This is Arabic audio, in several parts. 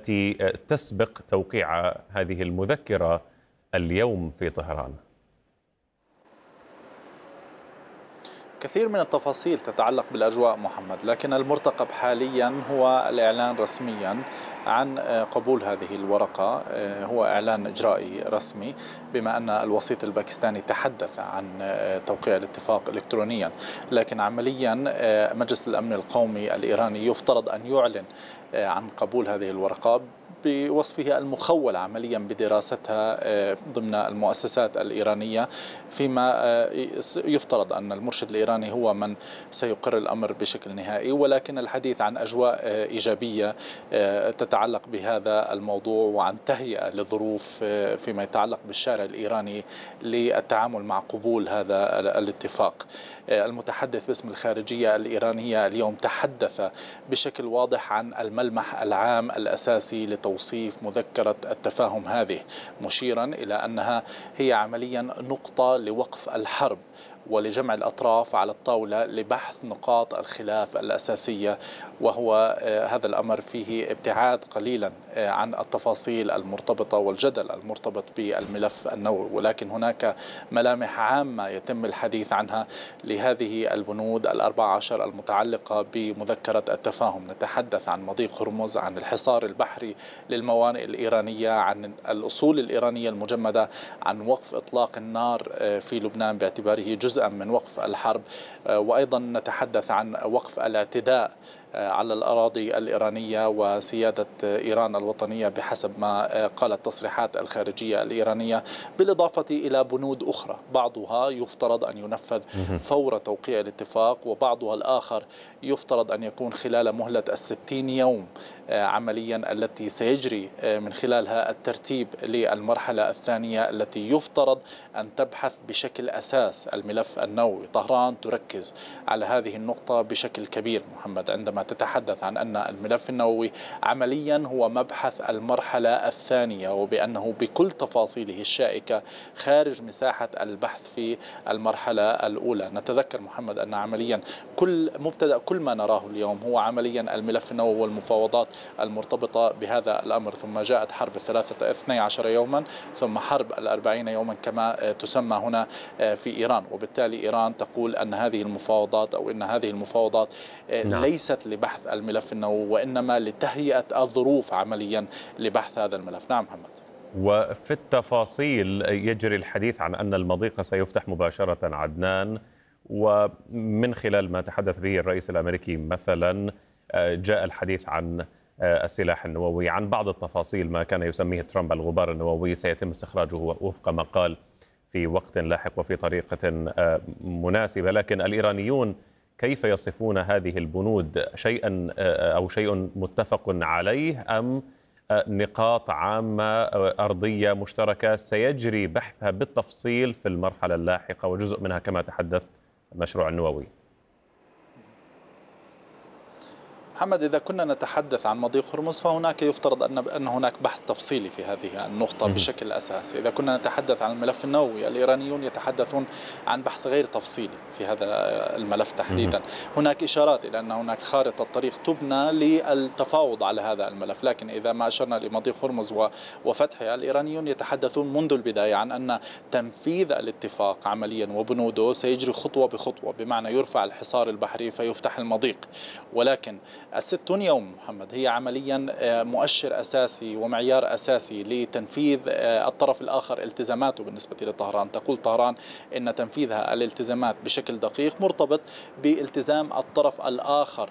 التي تسبق توقيع هذه المذكرة اليوم في طهران؟ كثير من التفاصيل تتعلق بالأجواء محمد، لكن المرتقب حاليا هو الإعلان رسميا عن قبول هذه الورقة. هو إعلان إجرائي رسمي، بما أن الوسيط الباكستاني تحدث عن توقيع الاتفاق إلكترونيا، لكن عمليا مجلس الأمن القومي الإيراني يفترض أن يعلن عن قبول هذه الورقة بوصفه المخول عمليا بدراستها ضمن المؤسسات الإيرانية، فيما يفترض أن المرشد الإيراني هو من سيقر الأمر بشكل نهائي. ولكن الحديث عن أجواء إيجابية تتعلق بهذا الموضوع وعن تهيئة لظروف فيما يتعلق بالشارع الإيراني للتعامل مع قبول هذا الاتفاق. المتحدث باسم الخارجية الإيرانية اليوم تحدث بشكل واضح عن الملمح العام الأساسي لتوصيف مذكرة التفاهم هذه، مشيرا إلى أنها هي عمليا نقطة لوقف الحرب ولجمع الأطراف على الطاولة لبحث نقاط الخلاف الأساسية، وهو هذا الأمر فيه ابتعاد قليلا عن التفاصيل المرتبطة والجدل المرتبط بالملف النووي، ولكن هناك ملامح عامة يتم الحديث عنها لهذه البنود 14 المتعلقة بمذكرة التفاهم. نتحدث عن مضيق هرمز، عن الحصار البحري للموانئ الإيرانية، عن الأصول الإيرانية المجمدة، عن وقف إطلاق النار في لبنان باعتباره جزء من وقف الحرب، وأيضا نتحدث عن وقف الاعتداء على الأراضي الإيرانية وسيادة إيران الوطنية بحسب ما قالت تصريحات الخارجية الإيرانية، بالإضافة إلى بنود أخرى بعضها يفترض أن ينفذ فور توقيع الاتفاق، وبعضها الآخر يفترض أن يكون خلال مهلة 60 يوم عمليا التي سيجري من خلالها الترتيب للمرحلة الثانية التي يفترض أن تبحث بشكل أساس الملف النووي. طهران تركز على هذه النقطة بشكل كبير محمد، عندما تتحدث عن أن الملف النووي عمليا هو مبحث المرحلة الثانية، وبأنه بكل تفاصيله الشائكة خارج مساحة البحث في المرحلة الأولى. نتذكر محمد أن عمليا كل ما نراه اليوم هو عمليا الملف النووي والمفاوضات المرتبطة بهذا الأمر، ثم جاءت حرب 12 يوما، ثم حرب 40 يوما كما تسمى هنا في إيران. وبالتالي إيران تقول أن هذه المفاوضات أو أن هذه المفاوضات ليست لبحث الملف النووي، وإنما لتهيئة الظروف عمليا لبحث هذا الملف. نعم محمد. وفي التفاصيل يجري الحديث عن أن المضيق سيفتح مباشرة عدنان، ومن خلال ما تحدث به الرئيس الأمريكي مثلا جاء الحديث عن السلاح النووي، عن بعض التفاصيل ما كان يسميه ترامب الغبار النووي سيتم استخراجه وفق ما قال في وقت لاحق وفي طريقة مناسبة. لكن الإيرانيون كيف يصفون هذه البنود؟ شيئا أو شيء متفق عليه أم نقاط عامة أرضية مشتركة سيجري بحثها بالتفصيل في المرحلة اللاحقة، وجزء منها كما تحدث المشروع النووي؟ محمد، إذا كنا نتحدث عن مضيق هرمز فهناك يفترض أن هناك بحث تفصيلي في هذه النقطة بشكل أساسي. إذا كنا نتحدث عن الملف النووي، الإيرانيون يتحدثون عن بحث غير تفصيلي في هذا الملف تحديدا. هناك إشارات إلى أن هناك خارطة طريق تبنى للتفاوض على هذا الملف، لكن إذا ما أشرنا لمضيق هرمز وفتحها، الإيرانيون يتحدثون منذ البداية عن أن تنفيذ الاتفاق عمليا وبنوده سيجري خطوة بخطوة، بمعنى يرفع الحصار البحري فيفتح المضيق. ولكن 60 يوم محمد هي عمليا مؤشر أساسي ومعيار أساسي لتنفيذ الطرف الآخر التزاماته بالنسبة لطهران. تقول طهران إن تنفيذها الالتزامات بشكل دقيق مرتبط بالتزام الطرف الآخر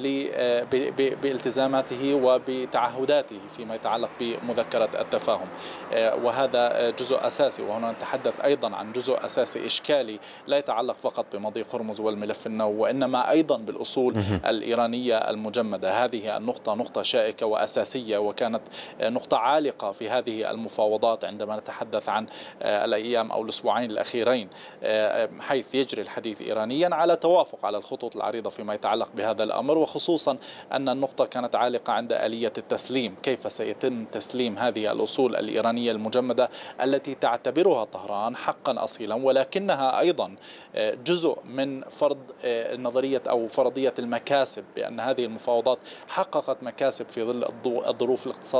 بالتزاماته وبتعهداته فيما يتعلق بمذكرة التفاهم، وهذا جزء أساسي. وهنا نتحدث أيضا عن جزء أساسي إشكالي لا يتعلق فقط بمضيق هرمز والملف النووي، وإنما أيضا بالأصول الإيرانية المجمدة. هذه النقطة نقطة شائكة وأساسية، وكانت نقطة عالقة في هذه المفاوضات عندما نتحدث عن الأيام أو الأسبوعين الأخيرين، حيث يجري الحديث إيرانيا على توافق على الخطوط العريضة فيما يتعلق بهذا الأمر، وخصوصا أن النقطة كانت عالقة عند آلية التسليم. كيف سيتم تسليم هذه الأصول الإيرانية المجمدة التي تعتبرها طهران حقا أصيلا، ولكنها أيضا جزء من فرض نظرية أو فرضية المكاسب، بأن هذه المفاوضات حققت مكاسب في ظل الظروف الاقتصادية